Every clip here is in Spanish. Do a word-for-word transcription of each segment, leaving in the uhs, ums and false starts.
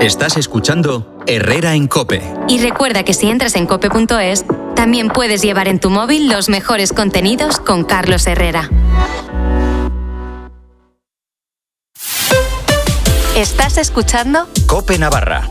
Estás escuchando Herrera en COPE. Y recuerda que si entras en cope punto es, también puedes llevar en tu móvil los mejores contenidos con Carlos Herrera. ¿Estás escuchando? COPE Navarra.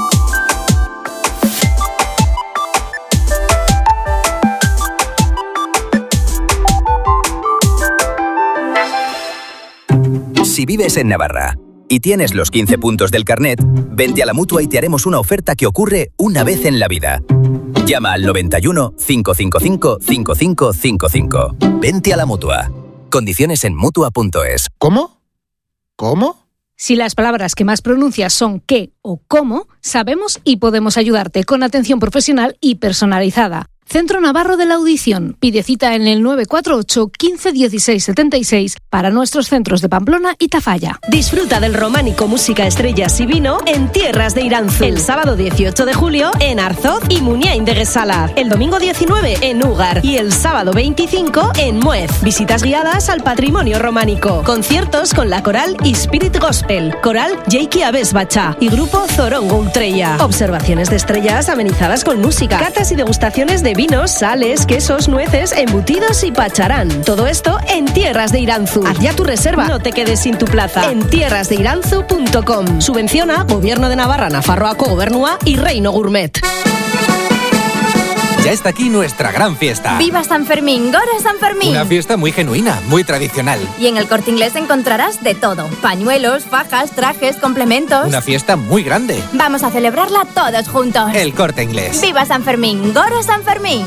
Si vives en Navarra y tienes los quince puntos del carnet, vente a la Mutua y te haremos una oferta que ocurre una vez en la vida. Llama al noventa y uno, cinco cinco cinco, cinco cinco cinco cinco. Vente a la Mutua. Condiciones en mutua punto es. ¿Cómo? ¿Cómo? Si las palabras que más pronuncias son qué o cómo, sabemos y podemos ayudarte con atención profesional y personalizada. Centro Navarro de la Audición. Pide cita en el nueve cuatro ocho, quince, dieciséis, setenta y seis para nuestros centros de Pamplona y Tafalla. Disfruta del románico Música, Estrellas y Vino en Tierras de Iranzu. El sábado dieciocho de julio en Arzoz y Muñain de Guesalar. El domingo diecinueve en Úgar y el sábado veinticinco en Muez. Visitas guiadas al patrimonio románico. Conciertos con la coral Spirit Gospel, coral Jeiki Aves Bacha y grupo Zorongo Ultreya. Observaciones de estrellas amenizadas con música. Catas y degustaciones de vinos, sales, quesos, nueces, embutidos y pacharán. Todo esto en Tierras de Iranzu. Haz ya tu reserva. No te quedes sin tu plaza. En tierras de iranzu punto com. Subvenciona Gobierno de Navarra, Nafarroako Gobernua y Reino Gourmet. Ya está aquí nuestra gran fiesta. ¡Viva San Fermín! ¡Gora San Fermín! Una fiesta muy genuina, muy tradicional. Y en el Corte Inglés encontrarás de todo. Pañuelos, fajas, trajes, complementos. Una fiesta muy grande. Vamos a celebrarla todos juntos. El Corte Inglés. ¡Viva San Fermín! ¡Gora San Fermín!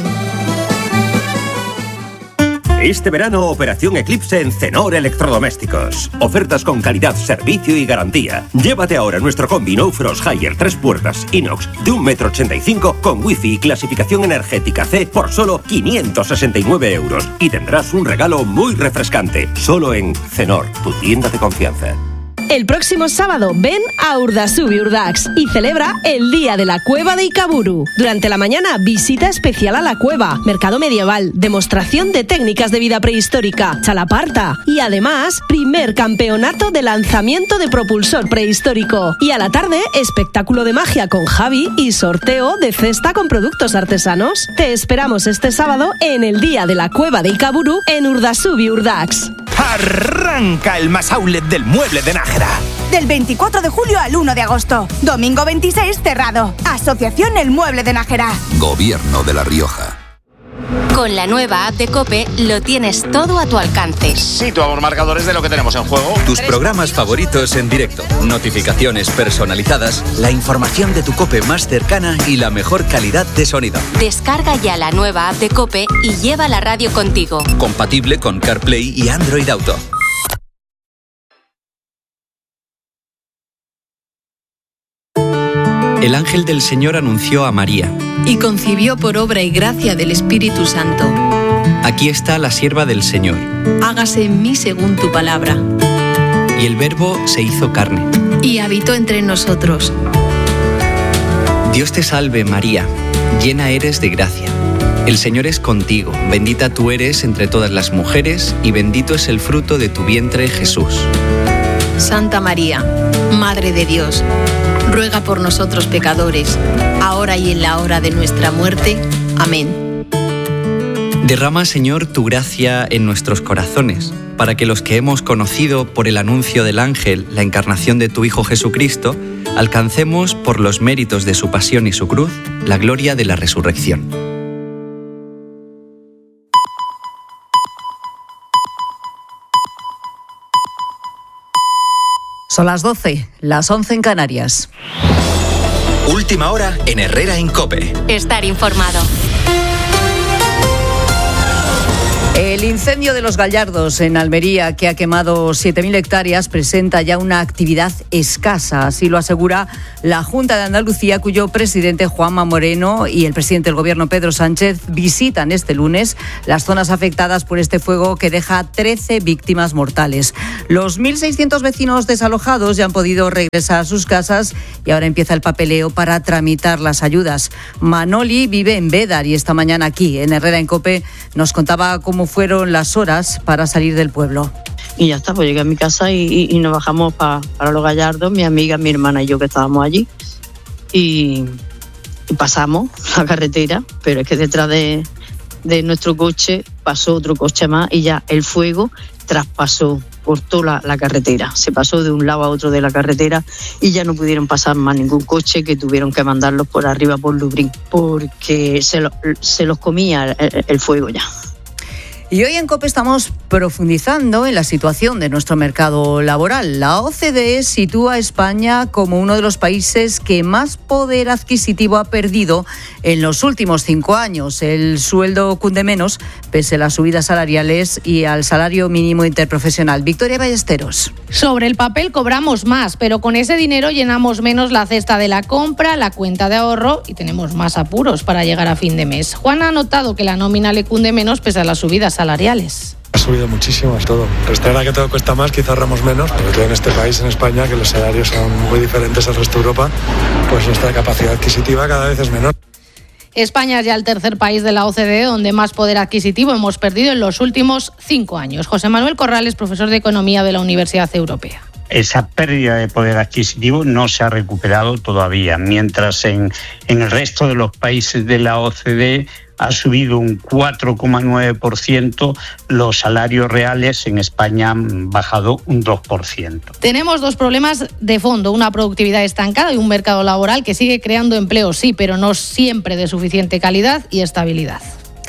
Este verano, Operación Eclipse en Cenor Electrodomésticos. Ofertas con calidad, servicio y garantía. Llévate ahora nuestro combi No Frost Haier tres puertas inox de un metro ochenta y cinco con wifi y clasificación energética C por solo quinientos sesenta y nueve euros. Y tendrás un regalo muy refrescante. Solo en Cenor, tu tienda de confianza. El próximo sábado ven a Urdasubi Urdax y celebra el Día de la Cueva de Ikaburu. Durante la mañana, visita especial a la cueva, mercado medieval, demostración de técnicas de vida prehistórica, chalaparta y además, primer campeonato de lanzamiento de propulsor prehistórico. Y a la tarde, espectáculo de magia con Javi y sorteo de cesta con productos artesanos. Te esperamos este sábado en el Día de la Cueva de Ikaburu en Urdasubi Urdax. Arranca el más outlet del mueble de Nájera. Del veinticuatro de julio al uno de agosto. Domingo veintiséis cerrado. Asociación El Mueble de Nájera. Gobierno de La Rioja. Con la nueva app de COPE lo tienes todo a tu alcance. Situamos marcadores de lo que tenemos en juego. Tus programas favoritos en directo, notificaciones personalizadas, la información de tu COPE más cercana y la mejor calidad de sonido. Descarga ya la nueva app de COPE y lleva la radio contigo. Compatible con CarPlay y Android Auto. El ángel del Señor anunció a María. Y concibió por obra y gracia del Espíritu Santo. Aquí está la sierva del Señor. Hágase en mí según tu palabra. Y el Verbo se hizo carne. Y habitó entre nosotros. Dios te salve, María, llena eres de gracia. El Señor es contigo, bendita tú eres entre todas las mujeres, y bendito es el fruto de tu vientre, Jesús. Santa María, Madre de Dios, ruega por nosotros pecadores, ahora y en la hora de nuestra muerte. Amén. Derrama, Señor, tu gracia en nuestros corazones, para que los que hemos conocido por el anuncio del ángel la encarnación de tu Hijo Jesucristo, alcancemos, por los méritos de su pasión y su cruz, la gloria de la resurrección. Son las doce, las once en Canarias. Última hora en Herrera en COPE. Estar informado. El incendio de los Gallardos en Almería, que ha quemado siete mil hectáreas, presenta ya una actividad escasa. Así lo asegura la Junta de Andalucía, cuyo presidente Juanma Moreno y el presidente del Gobierno Pedro Sánchez visitan este lunes las zonas afectadas por este fuego que deja trece víctimas mortales. Los mil seiscientos vecinos desalojados ya han podido regresar a sus casas y ahora empieza el papeleo para tramitar las ayudas. Manoli vive en Bédar y esta mañana aquí en Herrera en COPE nos contaba cómo fueron las horas para salir del pueblo. y ya está, pues llegué a mi casa y, y, y nos bajamos pa, para Los Gallardos, mi amiga, mi hermana y yo que estábamos allí, y, y pasamos la carretera, pero es que detrás de, de nuestro coche pasó otro coche más y ya el fuego traspasó, cortó la, la carretera, se pasó de un lado a otro de la carretera y ya no pudieron pasar más ningún coche, que tuvieron que mandarlos por arriba por Lubric, porque se, lo, se los comía el, el fuego ya. Y hoy en COPE estamos profundizando en la situación de nuestro mercado laboral. La O C D E sitúa a España como uno de los países que más poder adquisitivo ha perdido en los últimos cinco años. El sueldo cunde menos, pese a las subidas salariales y al salario mínimo interprofesional. Victoria Ballesteros. Sobre el papel cobramos más, pero con ese dinero llenamos menos la cesta de la compra, la cuenta de ahorro y tenemos más apuros para llegar a fin de mes. Juan ha notado que la nómina le cunde menos pese a las subidas salariales. Ha subido muchísimo todo. Pero ahora que todo cuesta más, quizá ahorramos menos, sobre todo en este país, en España, que los salarios son muy diferentes al resto de Europa, pues nuestra capacidad adquisitiva cada vez es menor. España es ya el tercer país de la O C D E donde más poder adquisitivo hemos perdido en los últimos cinco años. José Manuel Corrales, profesor de Economía de la Universidad Europea. Esa pérdida de poder adquisitivo no se ha recuperado todavía, mientras en, en el resto de los países de la O C D E ha subido un cuatro coma nueve por ciento, los salarios reales en España han bajado un dos por ciento. Tenemos dos problemas de fondo, una productividad estancada y un mercado laboral que sigue creando empleo, sí, pero no siempre de suficiente calidad y estabilidad.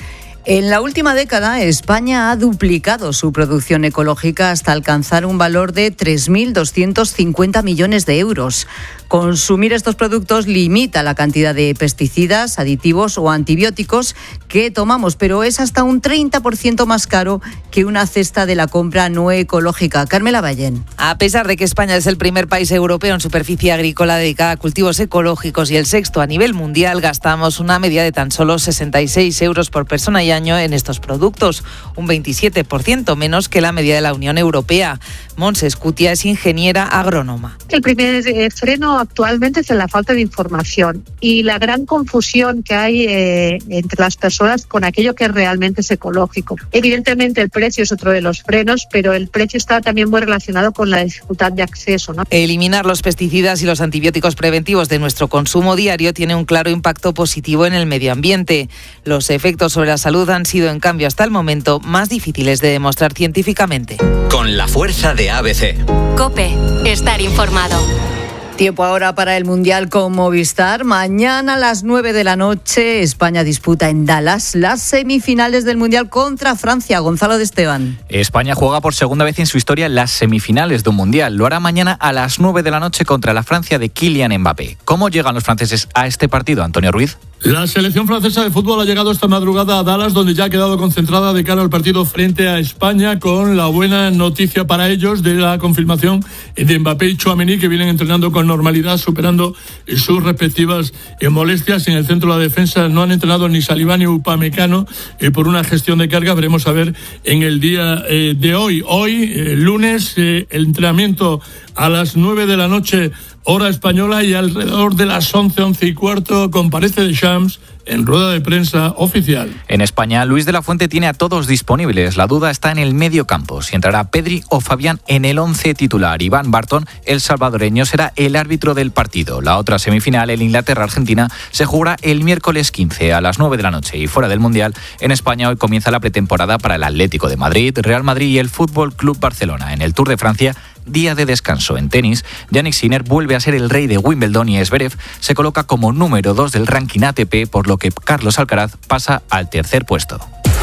En la última década, España ha duplicado su producción ecológica hasta alcanzar un valor de tres mil doscientos cincuenta millones de euros. Consumir estos productos limita la cantidad de pesticidas, aditivos o antibióticos que tomamos, pero es hasta un treinta por ciento más caro que una cesta de la compra no ecológica. Carmela Ballén. A pesar de que España es el primer país europeo en superficie agrícola dedicada a cultivos ecológicos y el sexto a nivel mundial, gastamos una media de tan solo sesenta y seis euros por persona y año en estos productos, un veintisiete por ciento menos que la media de la Unión Europea. Montse Escutia es ingeniera agrónoma. El primer eh, freno actualmente es en la falta de información y la gran confusión que hay eh, entre las personas con aquello que realmente es ecológico. Evidentemente el precio es otro de los frenos, pero el precio está también muy relacionado con la dificultad de acceso, ¿no? Eliminar los pesticidas y los antibióticos preventivos de nuestro consumo diario tiene un claro impacto positivo en el medio ambiente. Los efectos sobre la salud han sido, en cambio, hasta el momento, más difíciles de demostrar científicamente. Con la fuerza de A B C. COPE. Estar informado. Tiempo ahora para el Mundial con Movistar. Mañana a las nueve de la noche, España disputa en Dallas las semifinales del Mundial contra Francia. Gonzalo de Esteban. España juega por segunda vez en su historia las semifinales de un Mundial. Lo hará mañana a las nueve de la noche contra la Francia de Kylian Mbappé. ¿Cómo llegan los franceses a este partido, Antonio Ruiz? La selección francesa de fútbol ha llegado esta madrugada a Dallas, donde ya ha quedado concentrada de cara al partido frente a España, con la buena noticia para ellos de la confirmación de Mbappé y Tchouaméni, que vienen entrenando con normalidad, superando sus respectivas molestias. En el centro de la defensa no han entrenado ni Saliba ni Upamecano eh, por una gestión de carga. Veremos a ver en el día eh, de hoy. Hoy, eh, lunes, eh, el entrenamiento a las nueve de la noche, hora española, y alrededor de las once, once y cuarto comparece Deschamps en rueda de prensa oficial. En España, Luis de la Fuente tiene a todos disponibles. La duda está en el medio campo, si entrará Pedri o Fabián en el once titular. Iván Barton, el salvadoreño, será el árbitro del partido. La otra semifinal, el Inglaterra-Argentina, se jugará el miércoles quince a las nueve de la noche. Y fuera del Mundial, en España hoy comienza la pretemporada para el Atlético de Madrid, Real Madrid y el Fútbol Club Barcelona. En el Tour de Francia, día de descanso. En tenis, Jannik Sinner vuelve a ser el rey de Wimbledon y Zverev se coloca como número dos del ranking A T P, por lo que Carlos Alcaraz pasa al tercer puesto.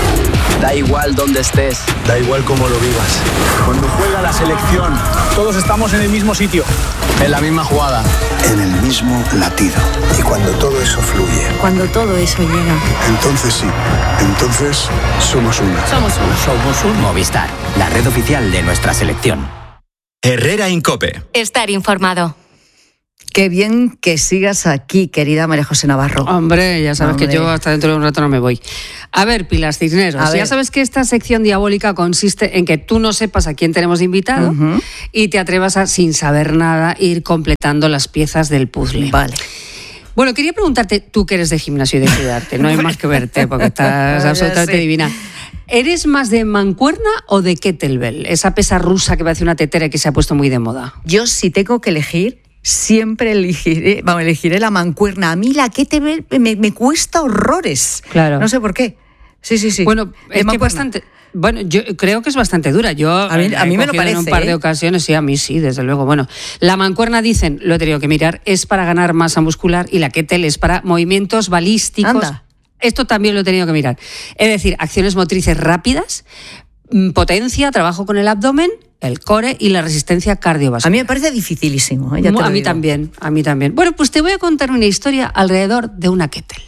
Da igual dónde estés, da igual cómo lo vivas. Cuando juega la selección, todos estamos en el mismo sitio, en la misma jugada, en el mismo latido. Y cuando todo eso fluye, cuando todo eso llega, entonces sí, entonces somos uno. Somos uno. Somos un Movistar, la red oficial de nuestra selección. Herrera Incope. Estar informado. Qué bien que sigas aquí, querida María José Navarro. Hombre, ya sabes Hombre. que yo hasta dentro de un rato no me voy. A ver, Pilar Cisneros, ya sabes que esta sección diabólica consiste en que tú no sepas a quién tenemos invitado uh-huh. y te atrevas a, sin saber nada, ir completando las piezas del puzzle. Vale. Bueno, quería preguntarte, tú que eres de gimnasio y de cuidarte, no hay más que verte porque estás absolutamente divina. ¿Eres más de mancuerna o de kettlebell? Esa pesa rusa que parece una tetera y que se ha puesto muy de moda. Yo, si tengo que elegir, siempre elegiré, vamos, elegiré la mancuerna. A mí la kettlebell me, me cuesta horrores. Claro. No sé por qué. Sí, sí, sí. Bueno, es que bastante... Bueno, yo creo que es bastante dura. Yo a mí, a mí me lo parece. En un par ¿eh? de ocasiones, sí, a mí sí, desde luego. Bueno, la mancuerna, dicen, lo he tenido que mirar, es para ganar masa muscular y la kettlebell es para movimientos balísticos. Anda. Esto también lo he tenido que mirar. Es decir, acciones motrices rápidas, potencia, trabajo con el abdomen, el core y la resistencia cardiovascular. A mí me parece dificilísimo. ¿eh? Ya te a lo mí digo. también, a mí también. Bueno, pues te voy a contar una historia alrededor de una kettlebell.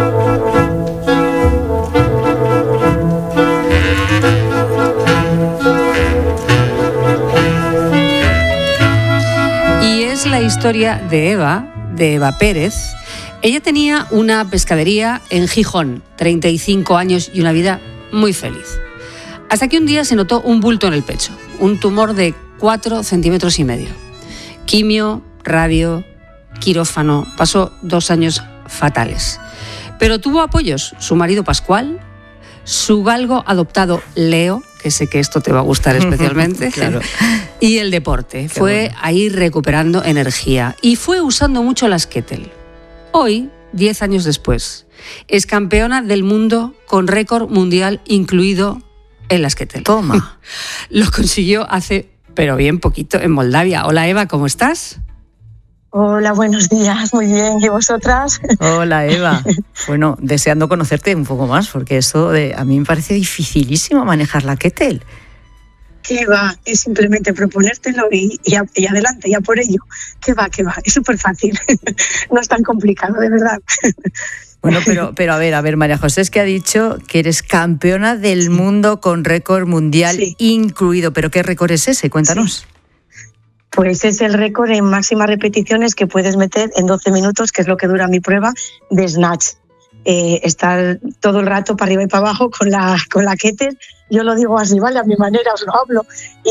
Y es la historia de Eva, de Eva Pérez. Ella tenía una pescadería en Gijón, treinta y cinco años y una vida muy feliz. Hasta que un día se notó un bulto en el pecho, un tumor de cuatro centímetros y medio. Quimio, radio, quirófano, pasó dos años fatales. Pero tuvo apoyos, su marido Pascual, su galgo adoptado Leo, que sé que esto te va a gustar especialmente, claro. Y el deporte. Qué fue bueno. ahí recuperando energía y fue usando mucho las kettlebell. Hoy, diez años después, es campeona del mundo con récord mundial incluido en las kettlebell. Toma. Lo consiguió hace, pero bien poquito, en Moldavia. Hola Eva, ¿cómo estás? Hola, buenos días, muy bien. ¿Y vosotras? Hola Eva. Bueno, deseando conocerte un poco más, porque eso de, a mí me parece dificilísimo manejar la kettlebell. ¿Qué va? Es simplemente proponértelo y, y, y adelante, ya por ello. ¿Qué va? ¿Qué va? Es súper fácil. No es tan complicado, de verdad. Bueno, pero, pero a ver, a ver, María José, es que ha dicho que eres campeona del mundo con récord mundial sí. incluido. ¿Pero qué récord es ese? Cuéntanos. Sí. Pues es el récord en máximas repeticiones que puedes meter en doce minutos, que es lo que dura mi prueba de snatch. Eh, estar todo el rato para arriba y para abajo con la, con la kettlebell. Yo lo digo así, ¿vale? A mi manera os lo hablo.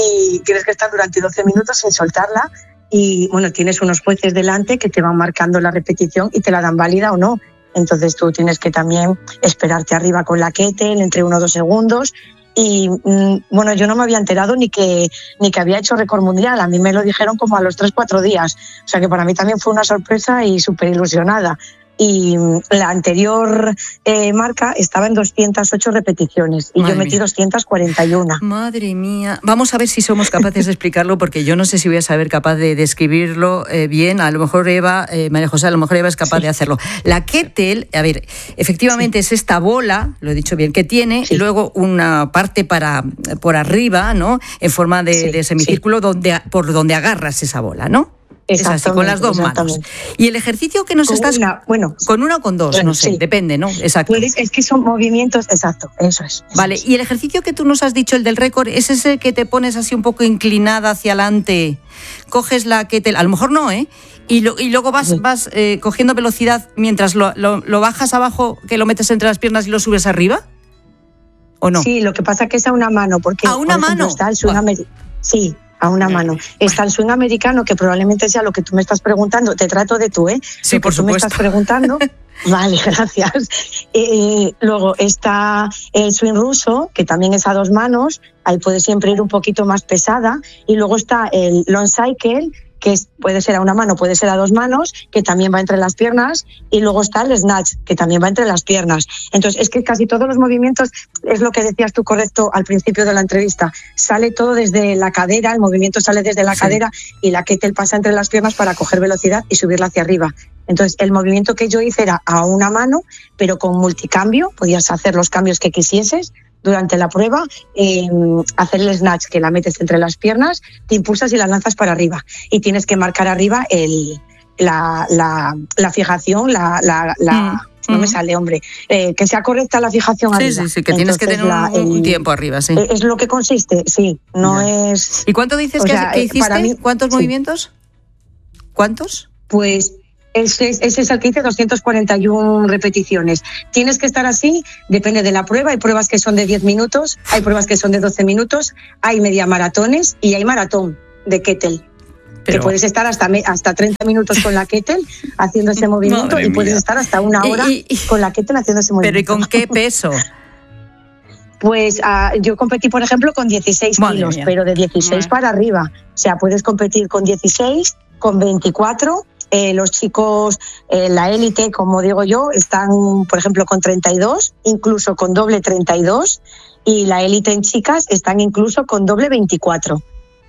Y tienes que estar durante doce minutos sin soltarla. Y bueno, tienes unos jueces delante que te van marcando la repetición y te la dan válida o no. Entonces tú tienes que también esperarte arriba con la kettlebell entre uno o dos segundos. Y mmm, bueno, yo no me había enterado ni que, ni que había hecho récord mundial. A mí me lo dijeron como a los tres, cuatro días. O sea que para mí también fue una sorpresa y súper ilusionada. Y la anterior eh, marca estaba en doscientas ocho repeticiones y Madre yo metí mía. doscientas cuarenta y uno. Madre mía. Vamos a ver si somos capaces de explicarlo, porque yo no sé si voy a saber capaz de describirlo eh, bien. A lo mejor Eva, eh, María José, a lo mejor Eva es capaz sí. de hacerlo. La kettlebell, a ver, efectivamente sí. es esta bola, lo he dicho bien, que tiene sí. luego una parte para por arriba, ¿no? En forma de, sí. de semicírculo sí. donde, por donde agarras esa bola, ¿no? Es así, con las dos manos. Y el ejercicio que nos con estás... Una, bueno, con una o con dos, bueno, no sé, sí. depende, ¿no? Exacto. Puedes, es que son movimientos, exacto, eso es. Eso vale, es. Y el ejercicio que tú nos has dicho, el del récord, ¿es ese que te pones así un poco inclinada hacia adelante, coges la kettlebell, a lo mejor no, ¿eh? Y, lo, y luego vas, sí. vas eh, cogiendo velocidad mientras lo, lo, lo bajas abajo, que lo metes entre las piernas y lo subes arriba? ¿O no? Sí, lo que pasa es que es a una mano, porque ¿A una por ejemplo, mano? Está el swing americano. Sí. A una mano. Está el swing americano, que probablemente sea lo que tú me estás preguntando. Te trato de tú, ¿eh? Sí, lo por que tú supuesto. me estás preguntando. Vale, gracias. Eh, luego está el swing ruso, que también es a dos manos. Ahí puedes siempre ir un poquito más pesada. Y luego está el long cycle, que es, puede ser a una mano, puede ser a dos manos, que también va entre las piernas, y luego está el snatch, que también va entre las piernas. Entonces, es que casi todos los movimientos, es lo que decías tú correcto al principio de la entrevista, sale todo desde la cadera, el movimiento sale desde la sí. cadera, y la kettlebell pasa entre las piernas para coger velocidad y subirla hacia arriba. Entonces, el movimiento que yo hice era a una mano, pero con multicambio, podías hacer los cambios que quisieses durante la prueba, eh, hacer el snatch, que la metes entre las piernas, te impulsas y la lanzas para arriba. Y tienes que marcar arriba el, la, la, la fijación, la... la, la mm. No me sale, hombre. Eh, que sea correcta la fijación sí, arriba. Sí, sí, que Entonces, tienes que tener la, un, un tiempo arriba, sí. Es lo que consiste, sí. No ya. es... ¿Y cuánto dices que, sea, que hiciste? Para mí, ¿Cuántos sí. movimientos? ¿Cuántos? Pues... Ese, ese es el que hice, doscientas cuarenta y una repeticiones. Tienes que estar así, depende de la prueba. Hay pruebas que son de diez minutos, hay pruebas que son de doce minutos, hay media maratones y hay maratón de kettlebell. Pero... que puedes estar hasta, hasta treinta minutos con la kettlebell haciendo ese movimiento y puedes estar hasta una hora y, y, con la kettlebell haciendo ese movimiento. ¿Pero y con qué peso? Pues uh, yo competí, por ejemplo, con dieciséis Madre kilos, mía. pero de dieciséis Madre. para arriba. O sea, puedes competir con dieciséis, con veinticuatro. Eh, los chicos, eh, la élite, como digo yo, están, por ejemplo, con treinta y dos, incluso con doble treinta y dos, y la élite en chicas están incluso con doble veinticuatro.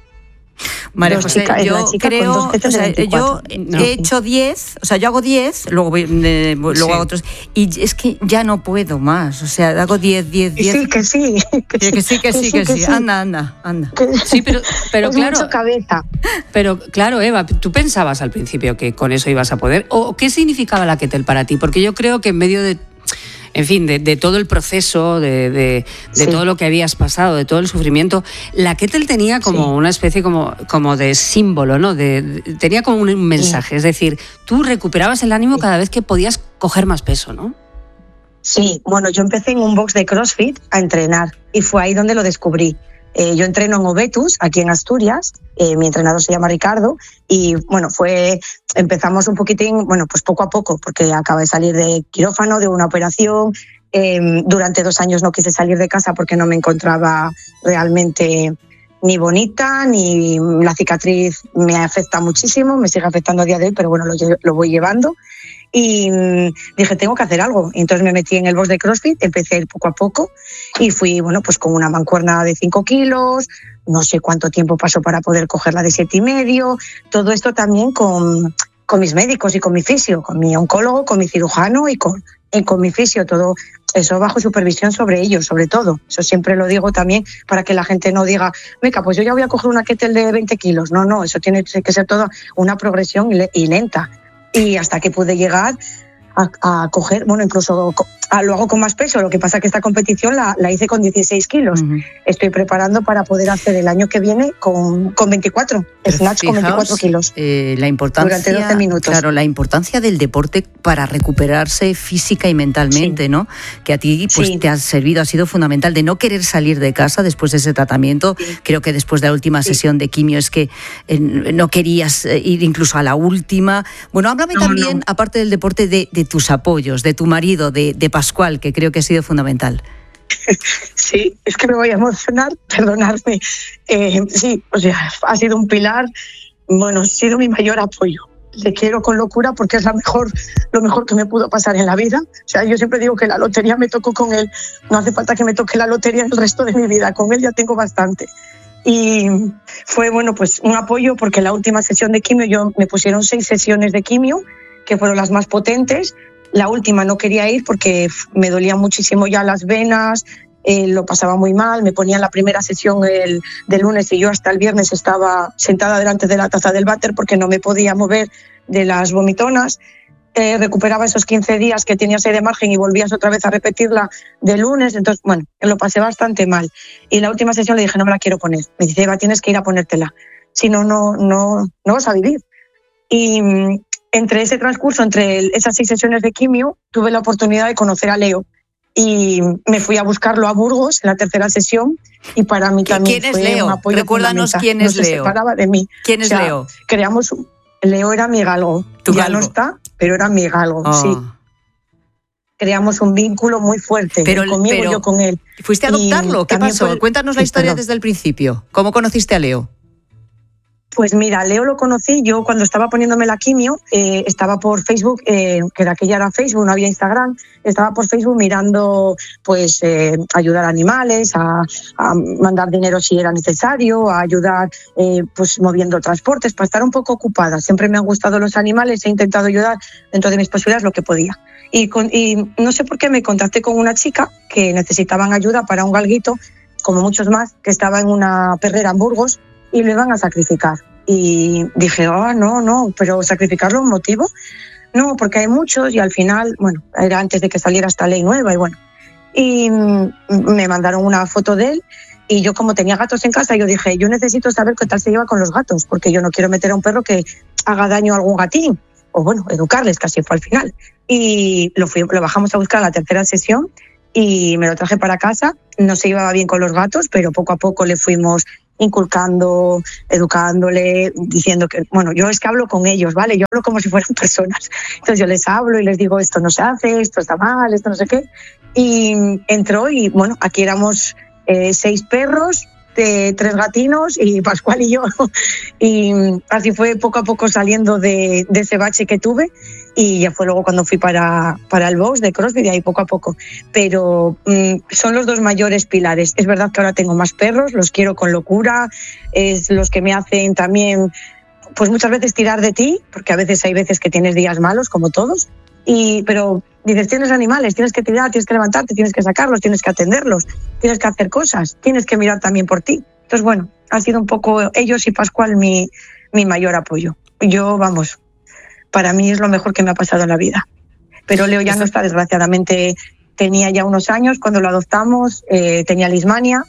María Dos José, chicas- yo la chica con creo, dos peces o sea, de veinticuatro. yo No. he hecho diez, o sea, yo hago diez, luego voy, eh, luego Sí. hago otros, y es que ya no puedo más, o sea, hago diez, diez, Que diez. sí, que sí. Que sí, que sí, que sí, que sí. Anda, anda, anda. Sí, pero, pero Es claro. mucho cabeza. Pero claro, Eva, ¿tú pensabas al principio que con eso ibas a poder? ¿O qué significaba la Kettle para ti? Porque yo creo que en medio de, en fin, de, de todo el proceso, de, de, de Sí. todo lo que habías pasado, de todo el sufrimiento, la Kettle tenía como Sí. una especie como, como de símbolo, ¿no? De, de- tenía como un mensaje. Es decir, tú recuperabas el ánimo cada vez que podías coger más peso, ¿no? Sí, bueno, yo empecé en un box de CrossFit a entrenar y fue ahí donde lo descubrí. Eh, yo entreno en Obetus, aquí en Asturias, eh, mi entrenador se llama Ricardo y bueno, fue empezamos un poquitín, bueno, pues poco a poco, porque acabé de salir de quirófano, de una operación. Eh, durante dos años no quise salir de casa porque no me encontraba realmente ni bonita, ni la cicatriz me afecta muchísimo, me sigue afectando a día de hoy, pero bueno, lo, lle- lo voy llevando. Y mm, dije, tengo que hacer algo. Y entonces me metí en el box de CrossFit, empecé a ir poco a poco y fui, bueno, pues con una mancuerna de cinco kilos, no sé cuánto tiempo pasó para poder cogerla de siete y medio, todo esto también con, con mis médicos y con mi fisio, con mi oncólogo, con mi cirujano y con, y con mi fisio, todo eso bajo supervisión sobre ellos, sobre todo. Eso siempre lo digo también para que la gente no diga, venga, pues yo ya voy a coger una kettle de veinte kilos. No, no, eso tiene que ser toda una progresión y, le- y lenta. Y hasta que pude llegar a, a coger, bueno, incluso co- a, lo hago con más peso. Lo que pasa es que esta competición la, la hice con dieciséis kilos. Ujú. Estoy preparando para poder hacer el año que viene con, con veinticuatro. Pero Snatch con fijaos, veinticuatro kilos. eh, la importancia, Durante doce minutos. Claro, la importancia del deporte para recuperarse física y mentalmente, Sí. ¿no? Que a ti pues Sí. te ha servido, ha sido fundamental de no querer salir de casa después de ese tratamiento. Creo que después de la última Sí. sesión de quimio es que eh, no querías eh, ir incluso a la última. Bueno, háblame No, también, no. aparte del deporte, de, de tus apoyos, de tu marido, de, de Pascual, que creo que ha sido fundamental. Sí, es que me voy a emocionar, perdonadme. Eh, sí, o sea, ha sido un pilar, bueno, ha sido mi mayor apoyo. Le quiero con locura porque es la mejor, lo mejor que me pudo pasar en la vida. O sea, yo siempre digo que la lotería me tocó con él. No hace falta que me toque la lotería el resto de mi vida. Con él ya tengo bastante. Y fue, bueno, pues un apoyo porque la última sesión de quimio, yo me pusieron seis sesiones de quimio, que fueron las más potentes. La última no quería ir porque pf, me dolían muchísimo ya las venas, eh, lo pasaba muy mal, me ponían la primera sesión el del lunes y yo hasta el viernes estaba sentada delante de la taza del váter porque no me podía mover de las vomitonas. Eh, recuperaba esos quince días que tenías ahí de margen y volvías otra vez a repetirla de lunes, entonces bueno, lo pasé bastante mal. Y la última sesión le dije, no me la quiero poner. Me dice, Eva, tienes que ir a ponértela, si no, no, no, no vas a vivir. Y mm, entre ese transcurso, entre el- esas seis sesiones de quimio, tuve la oportunidad de conocer a Leo. Y me fui a buscarlo a Burgos en la tercera sesión y para mí también ¿Quién es fue Leo? un apoyo Recuérdanos fundamental. quién No es se Leo. separaba de mí. ¿Quién es O sea, Leo? Creamos, un- Leo era mi galgo. Tu ya galgo. no está, pero era mi galgo, Oh. sí. Creamos un vínculo muy fuerte, Pero- él conmigo, pero- yo con él. ¿Fuiste a Y adoptarlo? ¿Qué también pasó? fue- Cuéntanos la Sí, historia perdón. desde el principio. ¿Cómo conociste a Leo? Pues mira, Leo lo conocí yo cuando estaba poniéndome la quimio, eh, estaba por Facebook, eh, que de aquella era Facebook, no había Instagram, estaba por Facebook mirando pues eh, ayudar a animales, a, a mandar dinero si era necesario, a ayudar eh, pues moviendo transportes, para estar un poco ocupada. Siempre me han gustado los animales, he intentado ayudar dentro de mis posibilidades lo que podía. Y, con, y no sé por qué me contacté con una chica que necesitaban ayuda para un galguito, como muchos más, que estaba en una perrera en Burgos, y lo iban a sacrificar. Y dije, ah, no, no, pero sacrificarlo un motivo. No, porque hay muchos y al final, bueno, era antes de que saliera esta ley nueva y bueno. Y mm, me mandaron una foto de él y yo como tenía gatos en casa, yo dije, yo necesito saber qué tal se lleva con los gatos, porque yo no quiero meter a un perro que haga daño a algún gatín. O bueno, educarles, casi fue al final. Y lo, fui, lo bajamos a buscar a la tercera sesión y me lo traje para casa. No se llevaba bien con los gatos, pero poco a poco le fuimos inculcando, educándole, diciendo que, bueno, yo es que hablo con ellos, ¿vale? Yo hablo como si fueran personas. Entonces yo les hablo y les digo, esto no se hace, esto está mal, esto no sé qué. y entró y bueno, aquí éramos eh, seis perros, de tres gatinos y Pascual y yo. Y así fue poco a poco saliendo de, de ese bache que tuve, y ya fue luego cuando fui para, para el box de CrossFit, y ahí poco a poco. Pero mmm, son los dos mayores pilares. Es verdad que ahora tengo más perros, los quiero con locura, es los que me hacen también, pues muchas veces tirar de ti, porque a veces hay veces que tienes días malos, como todos, y pero dices, tienes animales, tienes que tirar, tienes que levantarte, tienes que sacarlos, tienes que atenderlos, tienes que hacer cosas, tienes que mirar también por ti. Entonces, bueno, ha sido un poco ellos y Pascual mi, mi mayor apoyo. Yo, vamos, para mí es lo mejor que me ha pasado en la vida. Pero Leo ya no está, desgraciadamente. Tenía ya unos años cuando lo adoptamos, eh, tenía lismania,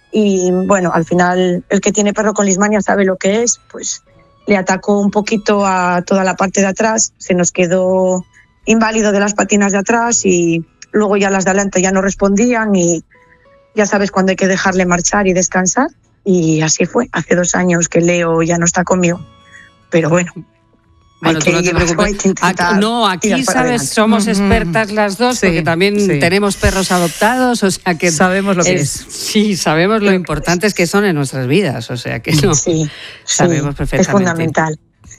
y bueno, al final el que tiene perro con lismania sabe lo que es, pues le atacó un poquito a toda la parte de atrás, se nos quedó inválido de las patinas de atrás, y luego ya las de adelante ya no respondían, y ya sabes cuando hay que dejarle marchar y descansar. Y así fue, hace dos años que Leo ya no está conmigo, pero bueno. Bueno, tú no te preocupes. Aquí, no, aquí, sabes, somos expertas las dos, sí, porque también sí. tenemos perros adoptados, o sea que... Sabemos lo que es. es. Sí, sabemos lo importantes que son en nuestras vidas, o sea que no, sí, sabemos sí, perfectamente. Es fundamental.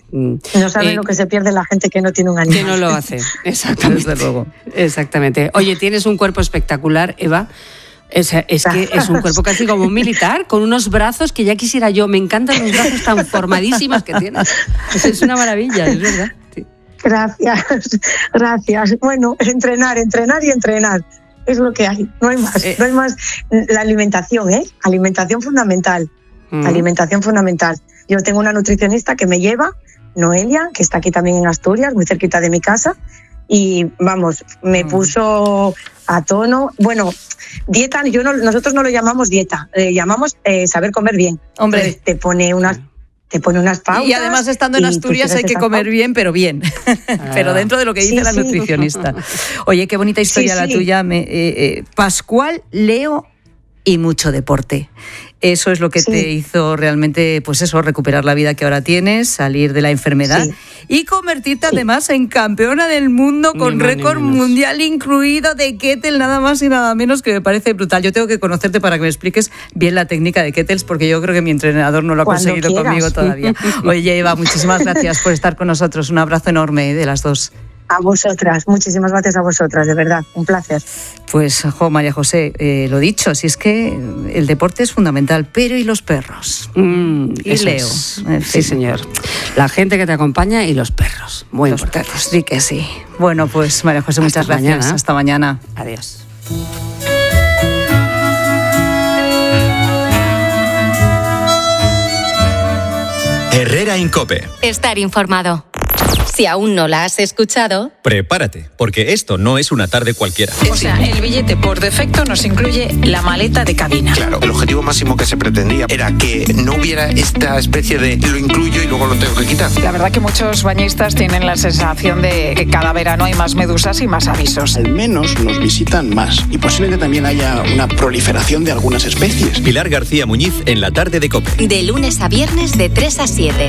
No saben eh, lo que se pierde la gente que no tiene un animal. Que no lo hace, exactamente. Desde luego. Exactamente. Oye, tienes un cuerpo espectacular, Eva. Es, es que es un cuerpo casi como un militar, con unos brazos que ya quisiera yo. Me encantan los brazos tan formadísimos que tienes. Es una maravilla, es verdad. Sí. Gracias, gracias. Bueno, entrenar, entrenar y entrenar. Es lo que hay, no hay más. Eh. No hay más. La alimentación, ¿eh? Alimentación fundamental. Mm. Alimentación fundamental. Yo tengo una nutricionista que me lleva, Noelia, que está aquí también en Asturias, muy cerquita de mi casa. Y vamos, me mm. puso a tono. Bueno, dieta, yo no, nosotros no lo llamamos dieta, le llamamos eh, saber comer bien. Hombre, entonces, te pone unas, te pone unas pautas. Y además estando en Asturias hay que comer pautas. bien, pero bien, ah. pero dentro de lo que dice sí, la sí. nutricionista. Oye, qué bonita historia sí, la sí. tuya. Me, eh, eh, Pascual, Leo y mucho deporte. Eso es lo que sí. te hizo realmente, pues eso, recuperar la vida que ahora tienes, salir de la enfermedad sí. y convertirte sí. además en campeona del mundo con récord mundial incluido de kettle, nada más y nada menos, que me parece brutal. Yo tengo que conocerte para que me expliques bien la técnica de kettles, porque yo creo que mi entrenador no lo ha Cuando conseguido quieras. conmigo todavía. Oye, Eva, muchísimas gracias por estar con nosotros. Un abrazo enorme de las dos. A vosotras, muchísimas gracias a vosotras, de verdad, un placer. Pues, jo, María José, eh, lo dicho, si es que el deporte es fundamental, pero ¿y los perros? Mm, y Leo. Es. En fin. Sí, señor. La gente que te acompaña y los perros, muy los importantes. Perros, sí que sí. Bueno, pues, María José, muchas Hasta gracias. Mañana. Hasta mañana. Adiós. Herrera Incope. Estar informado. Si aún no la has escuchado, prepárate, porque esto no es una tarde cualquiera. O sea, el billete por defecto nos incluye la maleta de cabina. Claro, el objetivo máximo que se pretendía era que no hubiera esta especie de lo incluyo y luego lo tengo que quitar. La verdad que muchos bañistas tienen la sensación de que cada verano hay más medusas y más avisos. Al menos nos visitan más y posiblemente también haya una proliferación de algunas especies. Pilar García Muñiz en la tarde de COPE. De lunes a viernes de tres a siete.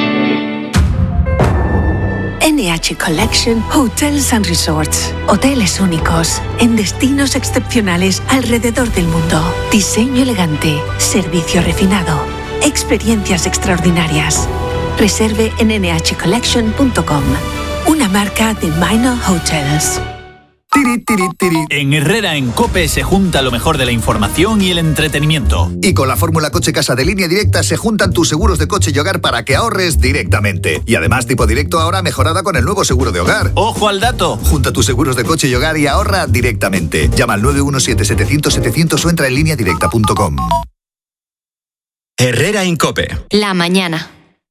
N H Collection Hotels and Resorts. Hoteles únicos en destinos excepcionales alrededor del mundo. Diseño elegante, servicio refinado, experiencias extraordinarias. Reserve en ene hache collection punto com. Una marca de Minor Hotels. Tiri, tiri, tiri. En Herrera en COPE se junta lo mejor de la información y el entretenimiento. Y con la fórmula Coche Casa de Línea Directa se juntan tus seguros de coche y hogar para que ahorres directamente. Y además Tipo Directo ahora mejorada con el nuevo seguro de hogar. ¡Ojo al dato! Junta tus seguros de coche y hogar y ahorra directamente. Llama al nueve uno siete, setecientos, setecientos o entra en línea directa punto com. Herrera en COPE. La mañana.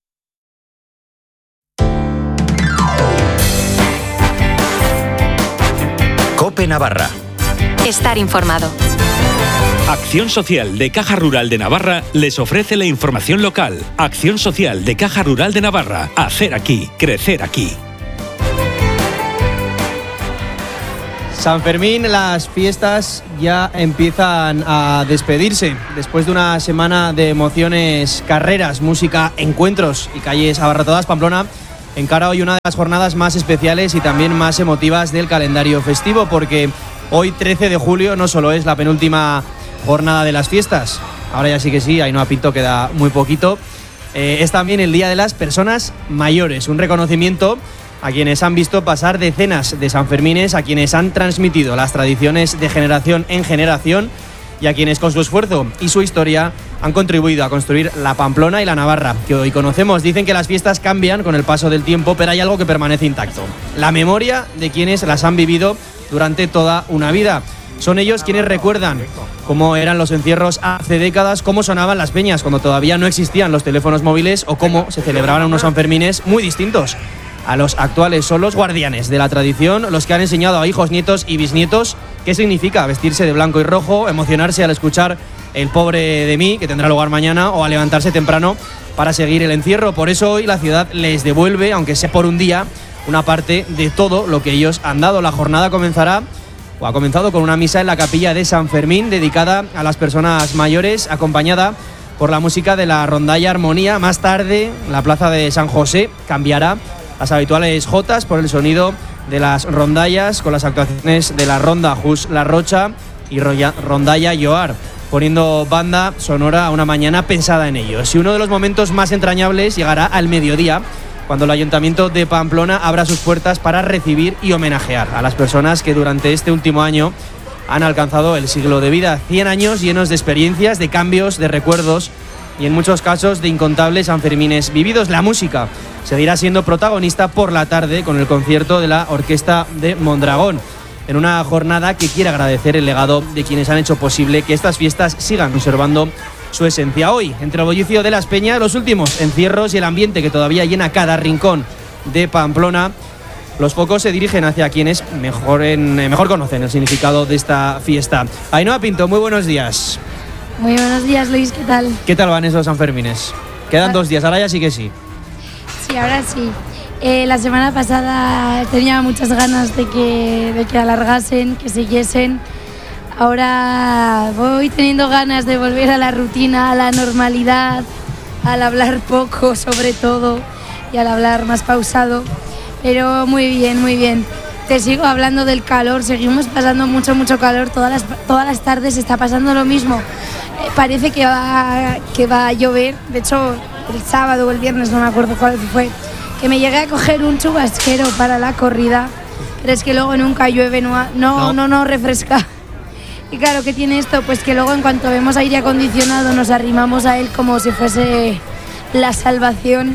COPE Navarra. Estar informado. Acción Social de Caja Rural de Navarra les ofrece la información local. Acción Social de Caja Rural de Navarra. Hacer aquí, crecer aquí. San Fermín, las fiestas ya empiezan a despedirse. Después de una semana de emociones, carreras, música, encuentros y calles abarrotadas, Pamplona encara hoy una de las jornadas más especiales y también más emotivas del calendario festivo, porque Hoy, trece de julio, no solo es la penúltima jornada de las fiestas, ahora ya sí que sí, Ainhoa Pinto, queda muy poquito. Eh, es también el Día de las Personas Mayores, un reconocimiento a quienes han visto pasar decenas de Sanfermines, a quienes han transmitido las tradiciones de generación en generación y a quienes con su esfuerzo y su historia han contribuido a construir la Pamplona y la Navarra que hoy conocemos. Dicen que las fiestas cambian con el paso del tiempo, pero hay algo que permanece intacto: la memoria de quienes las han vivido durante toda una vida. Son ellos quienes recuerdan cómo eran los encierros hace décadas, cómo sonaban las peñas cuando todavía no existían los teléfonos móviles o cómo se celebraban unos Sanfermines muy distintos a los actuales. Son los guardianes de la tradición, los que han enseñado a hijos, nietos y bisnietos qué significa vestirse de blanco y rojo, emocionarse al escuchar El pobre de mí, que tendrá lugar mañana, o a levantarse temprano para seguir el encierro. Por eso hoy la ciudad les devuelve, aunque sea por un día, una parte de todo lo que ellos han dado. La jornada comenzará o ha comenzado con una misa en la capilla de San Fermín dedicada a las personas mayores, acompañada por la música de la rondalla Armonía. Más tarde, la plaza de San José cambiará las habituales jotas por el sonido de las rondallas, con las actuaciones de la ronda Jus La Rocha y rondalla Lloar, poniendo banda sonora a una mañana pensada en ellos. Y uno de los momentos más entrañables llegará al mediodía, cuando el Ayuntamiento de Pamplona abra sus puertas para recibir y homenajear a las personas que durante este último año han alcanzado el siglo de vida. cien años llenos de experiencias, de cambios, de recuerdos y en muchos casos de incontables Sanfermines vividos. La música seguirá siendo protagonista por la tarde con el concierto de la Orquesta de Mondragón, en una jornada que quiere agradecer el legado de quienes han hecho posible que estas fiestas sigan conservando su esencia. Hoy, entre el bullicio de las peñas, los últimos encierros y el ambiente que todavía llena cada rincón de Pamplona, los focos se dirigen hacia quienes mejor, en, mejor conocen el significado de esta fiesta. Ainhoa Pinto, muy buenos días. Muy buenos días, Luis, ¿qué tal? ¿Qué tal van esos Sanfermines? Quedan dos días, ahora ya sí que sí. Sí, ahora sí. Eh, la semana pasada tenía muchas ganas de que, de que alargasen, que siguiesen. Ahora voy teniendo ganas de volver a la rutina, a la normalidad, al hablar poco sobre todo y al hablar más pausado. Pero muy bien, muy bien. Te sigo hablando del calor, seguimos pasando mucho, mucho calor. Todas las, todas las tardes está pasando lo mismo. Eh, parece que va, que va a llover. De hecho, el sábado o el viernes, no me acuerdo cuál fue, que me llegué a coger un chubasquero para la corrida. Pero es que luego nunca llueve, no, no, no, no refresca. Y claro, ¿qué tiene esto? Pues que luego en cuanto vemos aire acondicionado nos arrimamos a él como si fuese la salvación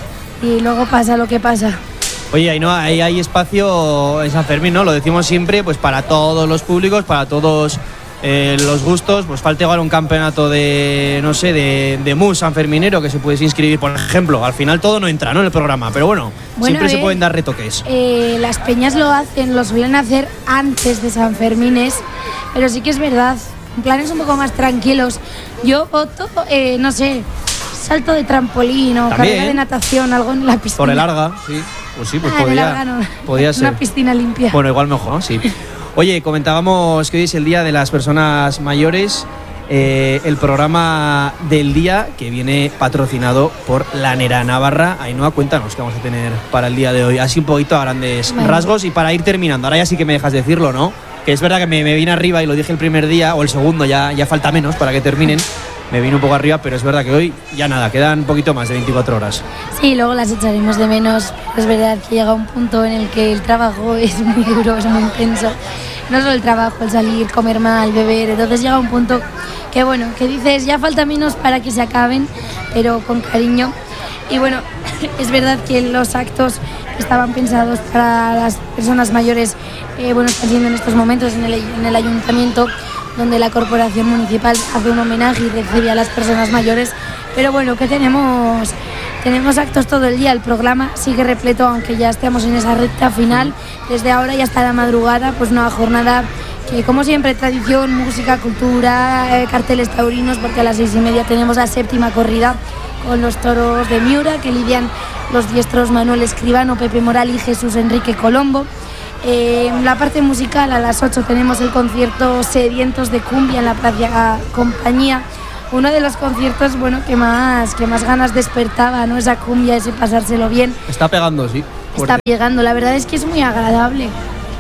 y luego pasa lo que pasa. Oye, Ainhoa, ahí hay espacio en San Fermín, ¿no? Lo decimos siempre, pues para todos los públicos, para todos eh, los gustos. Pues falta igual un campeonato de, no sé, de, de mus sanferminero que se puede inscribir, por ejemplo. Al final todo no entra, ¿no?, en el programa, pero bueno, bueno siempre eh, se pueden dar retoques. Eh, las peñas lo hacen, lo suelen hacer antes de San Fermines, pero sí que es verdad, en planes un poco más tranquilos. Yo voto, eh, no sé, salto de trampolín o También, carrera de natación, algo en la piscina. Por el Arga, sí. Pues sí, pues ah, podía, no. podía ser. Una piscina limpia. Bueno, igual mejor, sí. Oye, comentábamos que hoy es el Día de las Personas Mayores, eh, el programa del día que viene patrocinado por La Nera Navarra. Ainhoa, cuéntanos qué vamos a tener para el día de hoy, así un poquito a grandes bueno. rasgos y para ir terminando. Ahora ya sí que me dejas decirlo, ¿no? Que es verdad que me, me vine arriba y lo dije el primer día, o el segundo, ya, ya falta menos para que terminen. Me vine un poco arriba, pero es verdad que hoy ya nada, quedan un poquito más de veinticuatro horas. Sí, luego las echaremos de menos. Es verdad que llega un punto en el que el trabajo es muy duro, es muy intenso. No solo el trabajo, el salir, comer mal, beber. Entonces llega un punto que, bueno, que dices, ya falta menos para que se acaben, pero con cariño. Y bueno, es verdad que los actos que estaban pensados para las personas mayores, eh, bueno, están siendo en estos momentos en el, en el ayuntamiento, donde la corporación municipal hace un homenaje y recibe a las personas mayores. Pero bueno, que tenemos tenemos actos todo el día, el programa sigue repleto, aunque ya estemos en esa recta final. Desde ahora y hasta la madrugada, pues una jornada que, como siempre, tradición, música, cultura, eh, carteles taurinos, porque a las seis y media tenemos la séptima corrida con los toros de Miura, que lidian los diestros Manuel Escribano, Pepe Moral y Jesús Enrique Colombo. Eh, en la parte musical, a las ocho tenemos el concierto Sedientos de Cumbia en la Plaza Compañía, uno de los conciertos, bueno, que más, que más ganas despertaba, ¿no? Esa cumbia, ese pasárselo bien. Está pegando, sí. Está pegando, la verdad es que es muy agradable.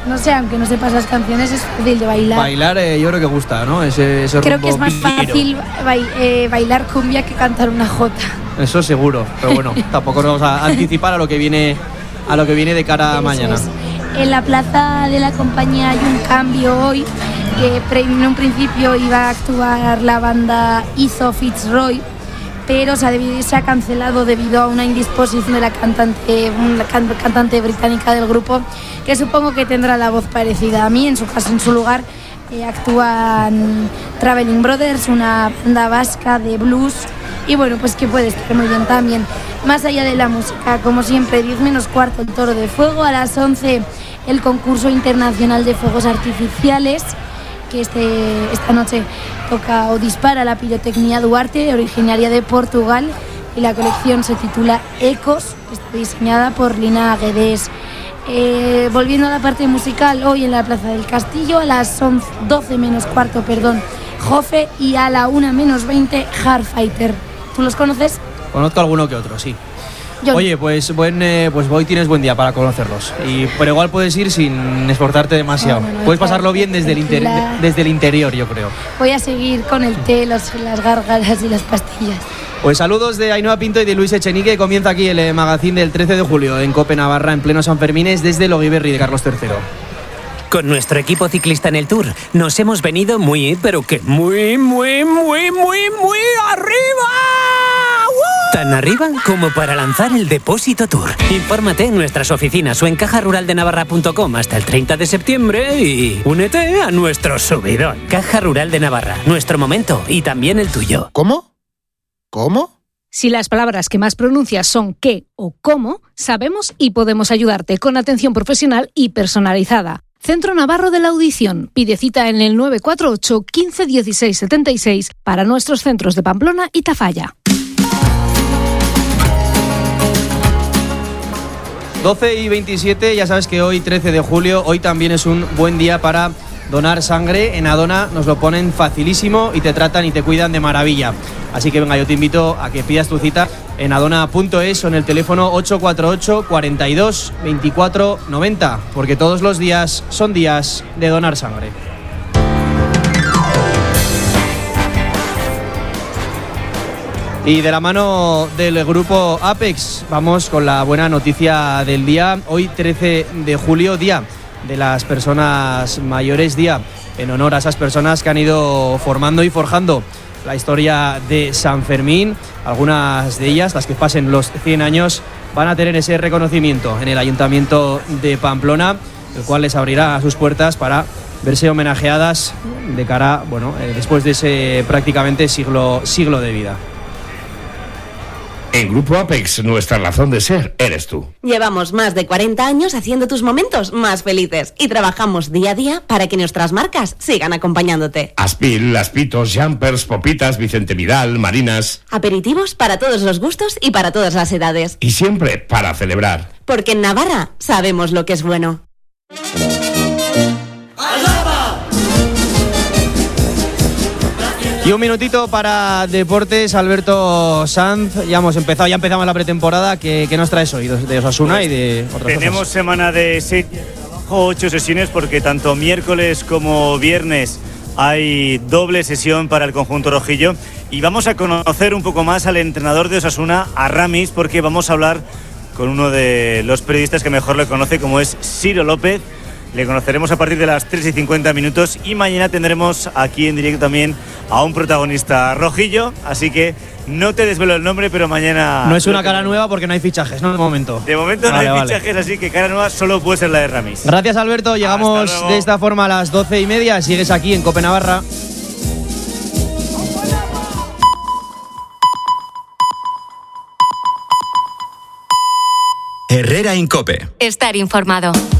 no sé, aunque no sepas las canciones, es fácil de bailar. Bailar eh, yo creo que gusta, ¿no? Ese, ese creo rumbo que es más pillero. fácil bai- eh, bailar cumbia que cantar una jota. Eso seguro, pero bueno, tampoco nos vamos a anticipar a lo que viene, a lo que viene de cara a Eso mañana. es. En la plaza de la compañía hay un cambio hoy, que pre- en un principio iba a actuar la banda Izzo Fitzroy, pero se ha, debido- se ha cancelado debido a una indisposición de la cantante, una can- cantante británica del grupo, que supongo que tendrá la voz parecida a mí. En su caso, en su lugar, eh, actúan Traveling Brothers, una banda vasca de blues, y bueno, pues que puede estar muy bien también. Más allá de la música, como siempre, diez menos cuarto el Toro de Fuego, a las once el concurso internacional de fuegos artificiales, que este, esta noche toca o dispara la pirotecnia Duarte, originaria de Portugal, y la colección se titula Ecos, está diseñada por Lina Guedes. Eh, volviendo a la parte musical, hoy en la Plaza del Castillo, a las once, doce menos cuarto, perdón, Jofe, y a la una menos veinte, Hardfighter. ¿Tú los conoces? Conozco alguno que otro, sí. Yo Oye, pues buen, eh, pues hoy tienes buen día para conocerlos. Y, pero igual puedes ir sin esforzarte demasiado. No, no, no, puedes claro, pasarlo bien desde el, inter- tranquila. desde el interior, yo creo. voy a seguir con el té, los, las gárgaras y las pastillas. Pues saludos de Ainhoa Pinto y de Luis Echenique. Comienza aquí el eh, magazine del trece de julio en Cope Navarra, en pleno San Fermines, desde el Ogiberri de Carlos tercero. Con nuestro equipo ciclista en el Tour nos hemos venido muy, pero que muy, muy, muy, muy, muy arriba. ¡Woo! Tan arriba como para lanzar el Depósito Tour. Infórmate en nuestras oficinas o en caja rural de navarra punto com hasta el treinta de septiembre y únete a nuestro subidón. Caja Rural de Navarra, nuestro momento y también el tuyo. ¿Cómo? ¿Cómo? Si las palabras que más pronuncias son qué o cómo, sabemos y podemos ayudarte con atención profesional y personalizada. Centro Navarro de la Audición. Pide cita en el nueve cuatro ocho, quince, dieciséis, setenta y seis para nuestros centros de Pamplona y Tafalla. doce y veintisiete, ya sabes que hoy, trece de julio, hoy también es un buen día para donar sangre. En Adona nos lo ponen facilísimo y te tratan y te cuidan de maravilla. Así que venga, yo te invito a que pidas tu cita en adona punto es o en el teléfono ocho cuatro ocho, cuarenta y dos, veinticuatro, noventa, porque todos los días son días de donar sangre. Y de la mano del grupo Apex vamos con la buena noticia del día. Hoy, trece de julio, día de las personas mayores, día en honor a esas personas que han ido formando y forjando la historia de San Fermín. Algunas de ellas, las que pasen los cien años, van a tener ese reconocimiento en el Ayuntamiento de Pamplona, el cual les abrirá sus puertas para verse homenajeadas de cara, bueno, eh, después de ese prácticamente siglo, siglo de vida. En Grupo Apex, nuestra razón de ser eres tú. Llevamos más de cuarenta años haciendo tus momentos más felices y trabajamos día a día para que nuestras marcas sigan acompañándote. Aspil, Aspitos, Jumpers, Popitas, Vicente Vidal, Marinas. Aperitivos para todos los gustos y para todas las edades. Y siempre para celebrar. Porque en Navarra sabemos lo que es bueno. Y un minutito para deportes, Alberto Sanz. Ya hemos empezado, ya empezamos la pretemporada. ¿Qué, qué nos traes hoy de Osasuna pues y de otras Tenemos cosas? semana de seis días de trabajo, ocho sesiones, porque tanto miércoles como viernes hay doble sesión para el conjunto rojillo. Y vamos a conocer un poco más al entrenador de Osasuna, a Ramis, porque vamos a hablar con uno de los periodistas que mejor le conoce, como es Ciro López. Le conoceremos a partir de las tres y cincuenta minutos y mañana tendremos aquí en directo también a un protagonista rojillo, así que no te desvelo el nombre, pero mañana... No es una cara nueva porque no hay fichajes, ¿no? De momento. De momento vale, no hay vale. fichajes, así que cara nueva solo puede ser la de Ramis. Gracias, Alberto. Llegamos de esta forma a las doce y media. Sigues aquí en Cope Navarra. Herrera en Cope. Estar informado.